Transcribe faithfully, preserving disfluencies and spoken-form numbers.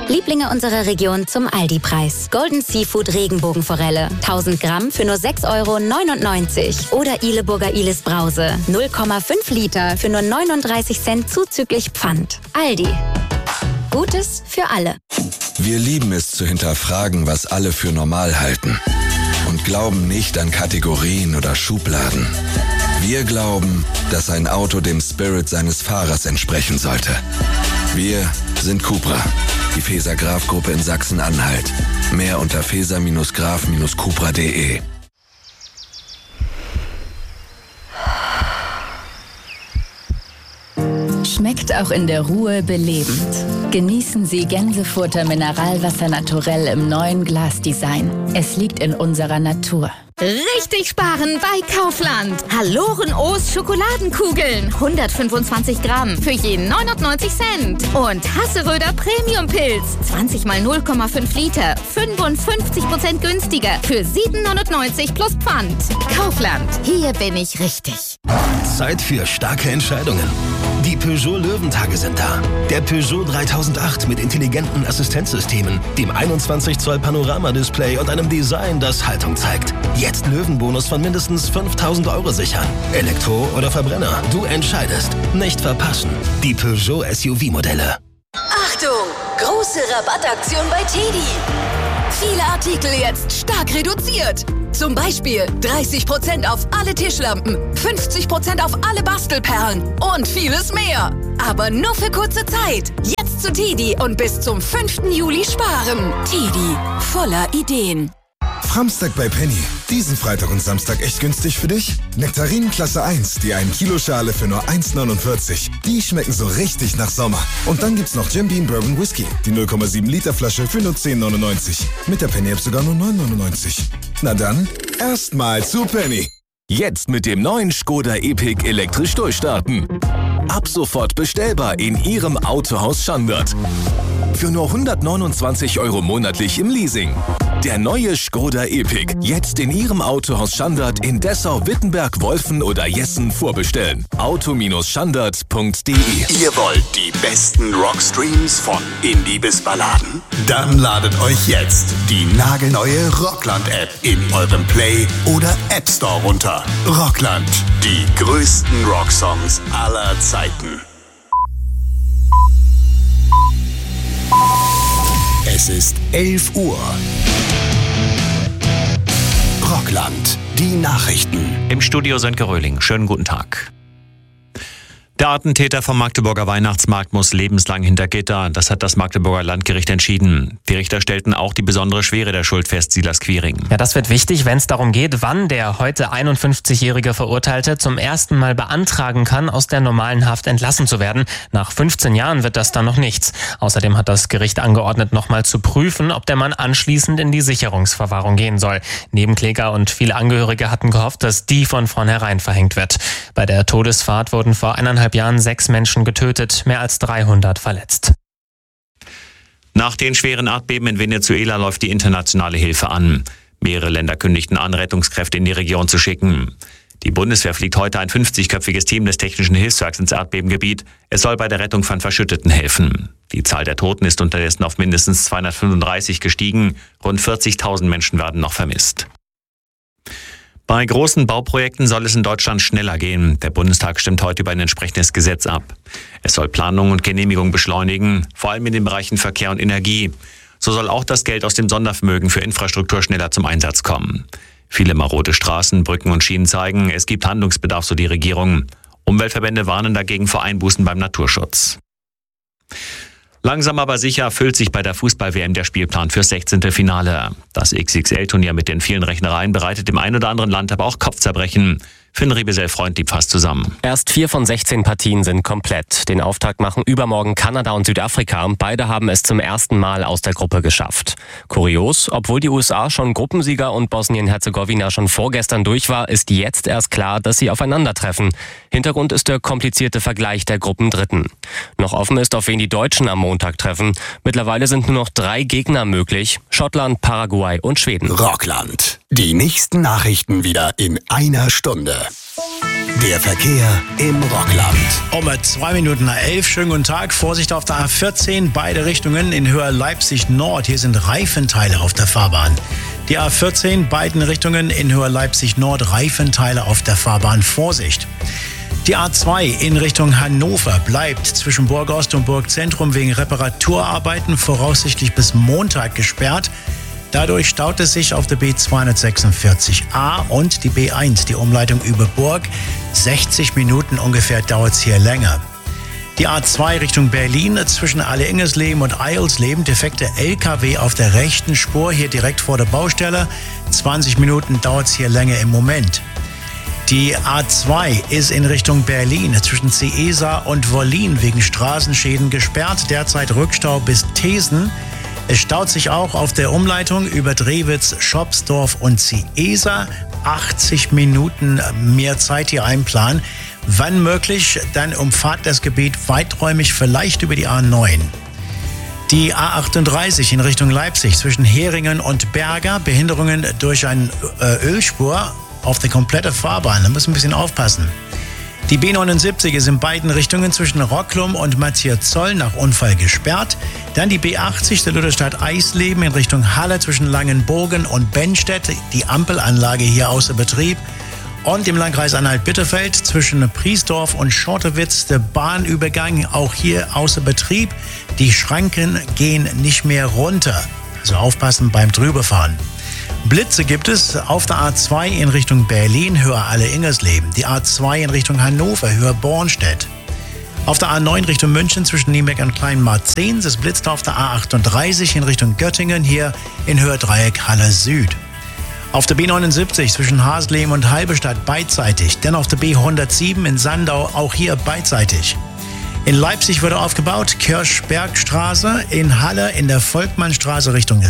Lieblinge unserer Region zum Aldi-Preis. Golden Seafood Regenbogenforelle. tausend Gramm für nur sechs Euro neunundneunzig. Oder Ileburger Ilis Brause. null Komma fünf Liter für nur neununddreißig Cent zuzüglich Pfand. Aldi. Gutes für alle. Wir lieben es zu hinterfragen, was alle für normal halten. Und glauben nicht an Kategorien oder Schubladen. Wir glauben, dass ein Auto dem Spirit seines Fahrers entsprechen sollte. Wir sind Cupra, die Feser-Graf-Gruppe in Sachsen-Anhalt. Mehr unter feser Graf Cupra punkt de. Schmeckt auch in der Ruhe belebend. Genießen Sie Gänsefutter Mineralwasser naturell im neuen Glasdesign. Es liegt in unserer Natur. Richtig sparen bei Kaufland. Haloren O's Schokoladenkugeln. hundertfünfundzwanzig Gramm für je neunundneunzig Cent. Und Hasseröder Premium Pilz. zwanzig mal null Komma fünf Liter. fünfundfünfzig Prozent günstiger. Für sieben neunundneunzig plus Pfand. Kaufland. Hier bin ich richtig. Zeit für starke Entscheidungen. Die Peugeot Löwentage sind da. Der Peugeot dreitausendacht mit intelligenten Assistenzsystemen, dem einundzwanzig Zoll Panoramadisplay und einem Design, das Haltung zeigt. Jetzt Löwenbonus von mindestens fünftausend Euro sichern. Elektro oder Verbrenner, du entscheidest. Nicht verpassen. Die Peugeot S U V-Modelle. Achtung! Große Rabattaktion bei Tedi. Viele Artikel jetzt stark reduziert. Zum Beispiel dreißig Prozent auf alle Tischlampen, fünfzig Prozent auf alle Bastelperlen und vieles mehr. Aber nur für kurze Zeit. Jetzt zu Tedi und bis zum fünften Juli sparen. Tedi, voller Ideen. Framstag bei Penny. Diesen Freitag und Samstag echt günstig für dich? Nektarinen Klasse eins, die ein Kilo Schale für nur eins neunundvierzig. Die schmecken so richtig nach Sommer. Und dann gibt's noch Jim Beam Bourbon Whisky, die null Komma sieben Liter Flasche für nur zehn neunundneunzig. Mit der Penny-App sogar nur neun neunundneunzig. Na dann, erstmal zu Penny. Jetzt mit dem neuen Skoda Epic elektrisch durchstarten. Ab sofort bestellbar in Ihrem Autohaus Schandert. Für nur hundertneunundzwanzig Euro monatlich im Leasing. Der neue Skoda Epic. Jetzt in Ihrem Autohaus Schandert in Dessau, Wittenberg, Wolfen oder Jessen vorbestellen. auto Schandert punkt de. Ihr wollt die besten Rockstreams von Indie bis Balladen? Dann ladet euch jetzt die nagelneue Rockland-App in eurem Play- oder App Store runter. Rockland. Die größten Rocksongs aller Zeiten. Es ist elf Uhr. Rockland, die Nachrichten. Im Studio Sönke Röhling. Schönen guten Tag. Der Attentäter vom Magdeburger Weihnachtsmarkt muss lebenslang hinter Gitter. Das hat das Magdeburger Landgericht entschieden. Die Richter stellten auch die besondere Schwere der Schuld fest, Silas Quiring. Ja, das wird wichtig, wenn es darum geht, wann der heute einundfünfzigjährige Verurteilte zum ersten Mal beantragen kann, aus der normalen Haft entlassen zu werden. Nach fünfzehn Jahren wird das dann noch nichts. Außerdem hat das Gericht angeordnet, nochmal zu prüfen, ob der Mann anschließend in die Sicherungsverwahrung gehen soll. Nebenkläger und viele Angehörige hatten gehofft, dass die von vornherein verhängt wird. Bei der Todesfahrt wurden vor eineinhalb Jahren sechs Menschen getötet, mehr als dreihundert verletzt. Nach den schweren Erdbeben in Venezuela läuft die internationale Hilfe an. Mehrere Länder kündigten an, Rettungskräfte in die Region zu schicken. Die Bundeswehr fliegt heute ein fünfzigköpfiges Team des Technischen Hilfswerks ins Erdbebengebiet. Es soll bei der Rettung von Verschütteten helfen. Die Zahl der Toten ist unterdessen auf mindestens zweihundertfünfunddreißig gestiegen. Rund vierzigtausend Menschen werden noch vermisst. Bei großen Bauprojekten soll es in Deutschland schneller gehen. Der Bundestag stimmt heute über ein entsprechendes Gesetz ab. Es soll Planung und Genehmigung beschleunigen, vor allem in den Bereichen Verkehr und Energie. So soll auch das Geld aus dem Sondervermögen für Infrastruktur schneller zum Einsatz kommen. Viele marode Straßen, Brücken und Schienen zeigen, es gibt Handlungsbedarf, so die Regierung. Umweltverbände warnen dagegen vor Einbußen beim Naturschutz. Langsam aber sicher füllt sich bei der Fußball-W M der Spielplan fürs sechzehnte Finale. Das X X L-Turnier mit den vielen Rechnereien bereitet dem einen oder anderen Land aber auch Kopfzerbrechen. Finn Riebesell-Freund lieb fast zusammen. Erst vier von sechzehn Partien sind komplett. Den Auftakt machen übermorgen Kanada und Südafrika. Beide haben es zum ersten Mal aus der Gruppe geschafft. Kurios, obwohl die U S A schon Gruppensieger und Bosnien-Herzegowina schon vorgestern durch war, ist jetzt erst klar, dass sie aufeinandertreffen. Hintergrund ist der komplizierte Vergleich der Gruppendritten. Noch offen ist, auf wen die Deutschen am Montag treffen. Mittlerweile sind nur noch drei Gegner möglich: Schottland, Paraguay und Schweden. Rockland. Die nächsten Nachrichten wieder in einer Stunde. Der Verkehr im Rockland. Um zwei Minuten nach elf. Schönen guten Tag. Vorsicht auf der A vierzehn, beide Richtungen in Höhe Leipzig Nord. Hier sind Reifenteile auf der Fahrbahn. Die A vierzehn, beiden Richtungen in Höhe Leipzig Nord, Reifenteile auf der Fahrbahn. Vorsicht. Die A zwei in Richtung Hannover bleibt zwischen Burgost und Burgzentrum wegen Reparaturarbeiten voraussichtlich bis Montag gesperrt. Dadurch staut es sich auf der B zweihundertsechsundvierzig A und die B eins, die Umleitung über Burg. sechzig Minuten ungefähr dauert es hier länger. Die A zwei Richtung Berlin zwischen Alle-Ingersleben und Eilsleben, defekte L K W auf der rechten Spur, hier direkt vor der Baustelle. zwanzig Minuten dauert es hier länger im Moment. Die A zwei ist in Richtung Berlin zwischen Ciesa und Wollin wegen Straßenschäden gesperrt. Derzeit Rückstau bis Thesen. Es staut sich auch auf der Umleitung über Drewitz, Schopsdorf und Ciesa. achtzig Minuten mehr Zeit hier einplanen. Wann möglich, dann umfahrt das Gebiet weiträumig, vielleicht über die A neun. Die A achtunddreißig in Richtung Leipzig zwischen Heringen und Berger. Behinderungen durch eine äh, Ölspur auf der kompletten Fahrbahn. Da muss man ein bisschen aufpassen. Die B neunundsiebzig ist in beiden Richtungen zwischen Rocklum und Matthias-Zoll nach Unfall gesperrt. Dann die B achtzig der Lutherstadt Eisleben in Richtung Halle zwischen Langenbogen und Bennstedt. Die Ampelanlage hier außer Betrieb. Und im Landkreis Anhalt-Bitterfeld zwischen Priesdorf und Schortewitz der Bahnübergang auch hier außer Betrieb. Die Schranken gehen nicht mehr runter. Also aufpassen beim Drüberfahren. Blitze gibt es auf der A zwei in Richtung Berlin, Höhe Alle-Ingersleben. Die A zwei in Richtung Hannover, Höhe Bornstedt. Auf der A neun Richtung München zwischen Niebeck und Kleinmarzehn. Es blitzt auf der A achtunddreißig in Richtung Göttingen, hier in Höhe Dreieck Halle Süd. Auf der B neunundsiebzig zwischen Hasleben und Halberstadt beidseitig. Dann auf der B hundertsieben in Sandau, auch hier beidseitig. In Leipzig wurde aufgebaut, Kirchbergstraße, in Halle in der Volkmannstraße Richtung